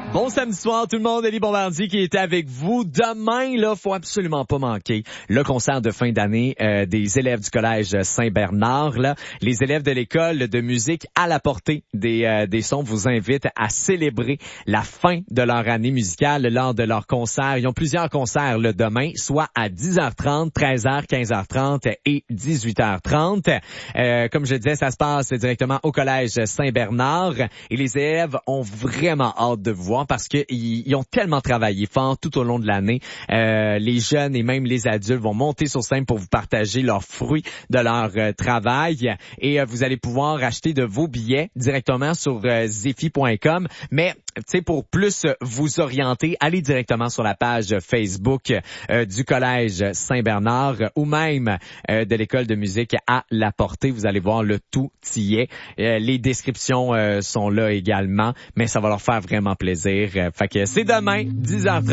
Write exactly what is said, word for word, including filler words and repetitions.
Bon samedi soir tout le monde, Élie Bombardier qui est avec vous. Demain, là, faut absolument pas manquer le concert de fin d'année euh, des élèves du collège Saint-Bernard. Là, les élèves de l'école de musique à la portée des euh, des sons vous invitent à célébrer la fin de leur année musicale lors de leur concert. Ils ont plusieurs concerts le demain, soit à dix heures trente, treize heures, quinze heures trente et dix-huit heures trente. Euh, comme je disais, ça se passe directement au collège Saint-Bernard et les élèves ont vraiment hâte de vous voir parce que ils, ils ont tellement travaillé fort tout au long de l'année. Euh, les jeunes et même les adultes vont monter sur scène pour vous partager leurs fruits de leur euh, travail et euh, vous allez pouvoir acheter de vos billets directement sur euh, zephy point com. Mais tu sais, pour plus vous orienter, allez directement sur la page Facebook euh, du collège Saint-Bernard ou même euh, de l'école de musique à la portée. Vous allez voir, le tout y est. Euh, les descriptions euh, sont là également, mais ça va leur faire vraiment plaisir. Euh, fait que c'est demain, dix heures trente.